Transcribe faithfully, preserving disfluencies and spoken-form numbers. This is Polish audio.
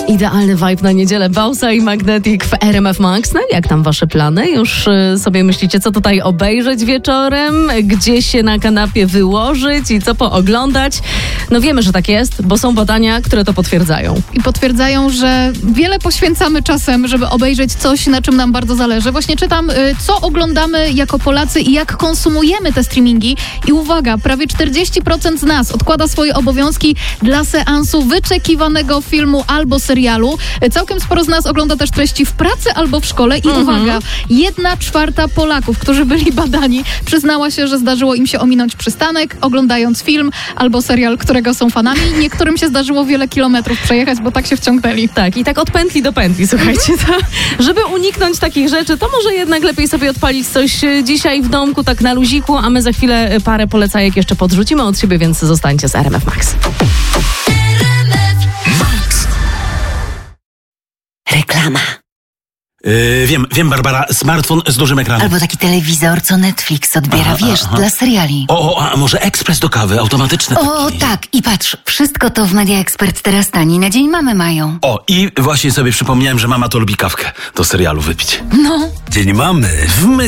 Idealny vibe na niedzielę. Bausa i Magnetic w R M F Max. No jak tam wasze plany? Już y, sobie myślicie, co tutaj obejrzeć wieczorem? Gdzie się na kanapie wyłożyć i co pooglądać? No wiemy, że tak jest, bo są badania, które to potwierdzają. I potwierdzają, że wiele poświęcamy czasem, żeby obejrzeć coś, na czym nam bardzo zależy. Właśnie czytam, y, co oglądamy jako Polacy i jak konsumujemy te streamingi. I uwaga, prawie czterdzieści procent z nas odkłada swoje obowiązki dla seansu wyczekiwanego filmu albo serialu. Całkiem sporo z nas ogląda też treści w pracy albo w szkole. I Mhm. uwaga, jedna czwarta Polaków, którzy byli badani, przyznała się, że zdarzyło im się ominąć przystanek, oglądając film albo serial, którego są fanami. Niektórym się zdarzyło wiele kilometrów przejechać, bo tak się wciągnęli. Tak, i tak od pętli do pętli, słuchajcie. To, żeby uniknąć takich rzeczy, to może jednak lepiej sobie odpalić coś e, dzisiaj w domku, tak na luziku, a my za chwilę e, parę polecajek jeszcze podrzucimy od siebie, więc zostańcie z R M F Max. Reklama. Yy, wiem, wiem, Barbara, smartfon z dużym ekranem. Albo taki telewizor, co Netflix odbiera, Aha, wiesz, aha. dla seriali. O, o, a może ekspres do kawy, automatyczny O, taki. tak, i patrz, wszystko to w Media Expert teraz taniej na Dzień Mamy mają. O, i właśnie sobie przypomniałem, że mama to lubi kawkę do serialu wypić. No. Dzień Mamy w